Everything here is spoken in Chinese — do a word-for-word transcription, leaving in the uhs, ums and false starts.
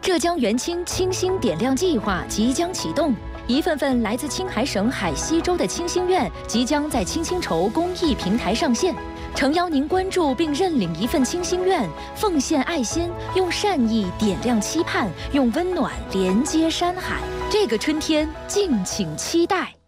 浙江元清清星点亮计划即将启动，一份份来自青海省海西州的清星愿即将在青星筹公益平台上线。诚邀您关注并认领一份清星愿，奉献爱心，用善意点亮期盼，用温暖连接山海。这个春天，敬请期待。